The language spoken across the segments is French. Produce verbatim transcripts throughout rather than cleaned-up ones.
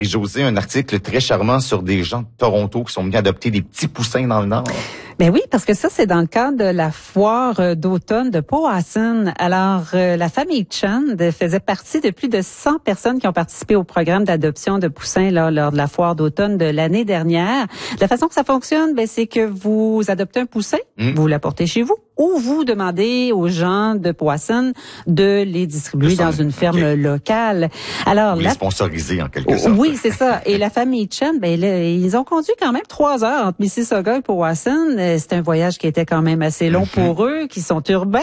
José, un article très charmant sur des gens de Toronto qui sont venus adopter des petits poussins dans le Nord. Ben oui, parce que ça, c'est dans le cadre de la foire d'automne de Powassan. Alors, euh, la famille Chan faisait partie de plus de cent personnes qui ont participé au programme d'adoption de poussins là, lors de la foire d'automne de l'année dernière. La façon que ça fonctionne, ben, c'est que vous adoptez un poussin, mmh. vous l'apportez chez vous, ou vous demandez aux gens de Powassan de les distribuer dans une ferme okay. locale. Alors, vous la... les sponsoriser en quelque sorte. Oui, c'est ça. Et la famille Chan, ben, là, ils ont conduit quand même trois heures entre Mississauga et Powassan. C'est un voyage qui était quand même assez long mm-hmm. pour eux, qui sont urbains.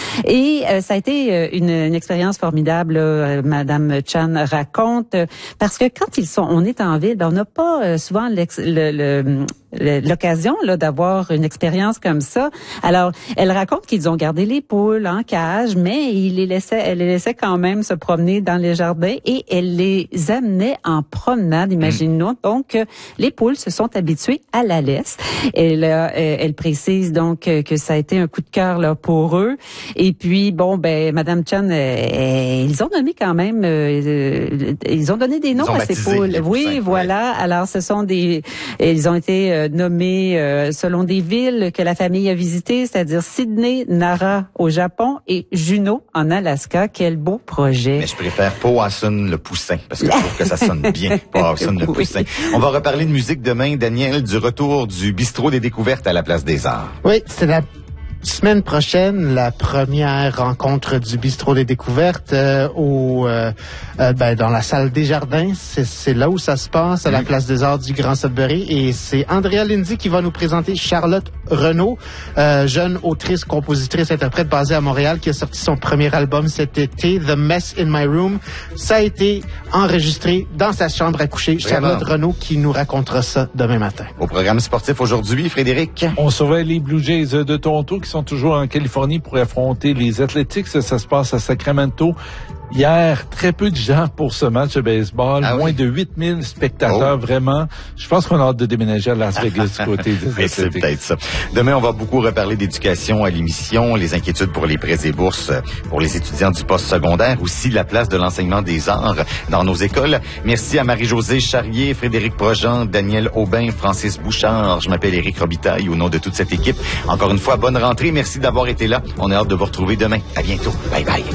Et euh, ça a été une, une expérience formidable, là, Madame Chan raconte, parce que quand ils sont, on est en ville, ben, on n'a pas euh, souvent l'ex, le, le l'occasion là d'avoir une expérience comme ça. Alors, elle raconte qu'ils ont gardé les poules en cage, mais ils les laissaient, elle les laissait quand même se promener dans les jardins et elle les amenait en promenade, imagine-nous. Mm. Donc, les poules se sont habituées à la laisse. Elle, euh, elle précise donc que ça a été un coup de cœur là pour eux. Et puis, bon, ben, Madame Chan, euh, ils ont nommé quand même, euh, ils ont donné des noms à ces poules. Oui, poussins, voilà. Ouais. Alors, ce sont des, ils ont été euh, nommés euh, selon des villes que la famille a visitées, c'est-à-dire Sydney, Nara au Japon et Juneau en Alaska. Quel beau projet. Mais je préfère Powassan le poussin parce que je trouve que ça sonne bien, Powassan le oui. poussin. On va reparler de musique demain, Daniel, du retour du bistrot des découvertes à la Place des Arts. Oui, c'est la semaine prochaine, la première rencontre du bistrot des découvertes euh, au euh, euh, ben, dans la salle des Jardins. C'est, c'est là où ça se passe, à la Place des Arts du Grand Sudbury. Et c'est Andrea Lindsay qui va nous présenter Charlotte Renaud, euh, jeune autrice, compositrice, interprète basée à Montréal, qui a sorti son premier album cet été, The Mess in My Room. Ça a été enregistré dans sa chambre à coucher. Vraiment? Charlotte Renaud qui nous racontera ça demain matin. Au programme sportif aujourd'hui, Frédéric. On surveille les Blue Jays de Toronto qui sont toujours en Californie pour affronter les Athletics. Ça, ça se passe à Sacramento. Hier, très peu de gens pour ce match de baseball. Ah Moins oui? de huit mille spectateurs, oh. vraiment. Je pense qu'on a hâte de déménager à Las Vegas du côté des Athletics. C'est peut-être ça. Demain, on va beaucoup reparler d'éducation à l'émission, les inquiétudes pour les prêts et bourses pour les étudiants du post-secondaire, aussi la place de l'enseignement des arts dans nos écoles. Merci à Marie-Josée Charrier, Frédéric Projean, Daniel Aubin, Francis Bouchard. Je m'appelle Éric Robitaille au nom de toute cette équipe. Encore une fois, bonne rentrée. Merci d'avoir été là. On a hâte de vous retrouver demain. À bientôt. Bye bye.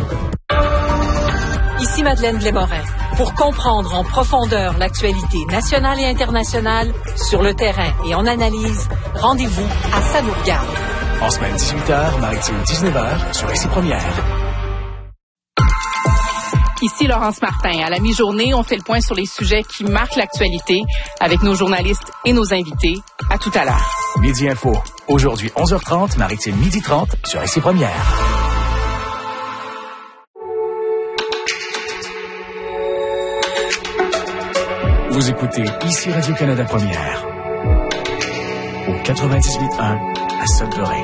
Ici Madeleine Blais-Morin. Pour comprendre en profondeur l'actualité nationale et internationale, sur le terrain et en analyse, rendez-vous à Ça nous regarde. En semaine dix-huit heures, Maritime dix-neuf heures, sur Ici Première. Ici Laurence Martin. À la mi-journée, on fait le point sur les sujets qui marquent l'actualité avec nos journalistes et nos invités. À tout à l'heure. Midi Info. Aujourd'hui, onze heures trente, Maritime midi trente, sur Ici Première. Vous écoutez Ici Radio-Canada Première au quatre-vingt-dix-huit un à Sudbury.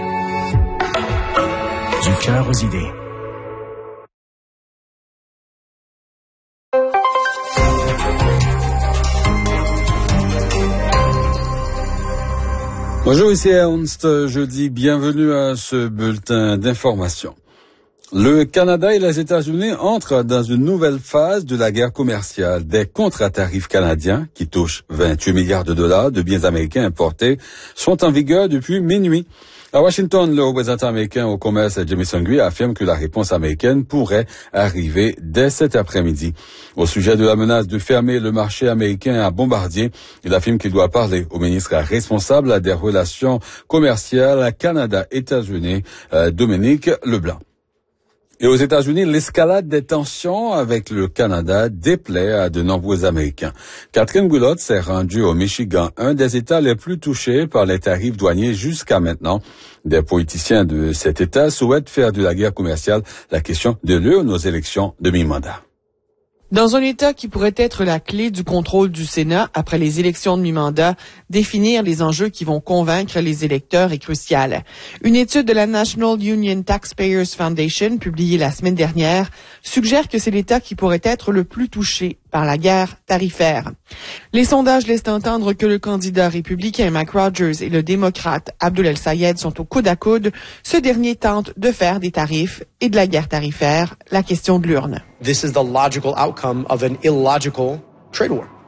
Du cœur aux idées. Bonjour, ici Ernst. Je dis bienvenue à ce bulletin d'information. Le Canada et les États-Unis entrent dans une nouvelle phase de la guerre commerciale. Des contre-tarifs canadiens, qui touchent vingt-huit milliards de dollars de biens américains importés, sont en vigueur depuis minuit. À Washington, le représentant américain au commerce, Jamieson Gray, affirme que la réponse américaine pourrait arriver dès cet après-midi. Au sujet de la menace de fermer le marché américain à Bombardier, il affirme qu'il doit parler au ministre responsable des relations commerciales Canada-États-Unis, Dominique Leblanc. Et aux États-Unis, l'escalade des tensions avec le Canada déplaît à de nombreux Américains. Catherine Goulotte s'est rendue au Michigan, un des États les plus touchés par les tarifs douaniers jusqu'à maintenant. Des politiciens de cet État souhaitent faire de la guerre commerciale la question de l'urne aux élections de mi-mandat. Dans un État qui pourrait être la clé du contrôle du Sénat après les élections de mi-mandat, définir les enjeux qui vont convaincre les électeurs est crucial. Une étude de la National Union Taxpayers Foundation, publiée la semaine dernière, suggère que c'est l'État qui pourrait être le plus touché par la guerre tarifaire. Les sondages laissent entendre que le candidat républicain Mike Rogers et le démocrate Abdul El-Sayed sont au coude à coude. Ce dernier tente de faire des tarifs et de la guerre tarifaire la question de l'urne. This is the logical outcome of an illogical trade war.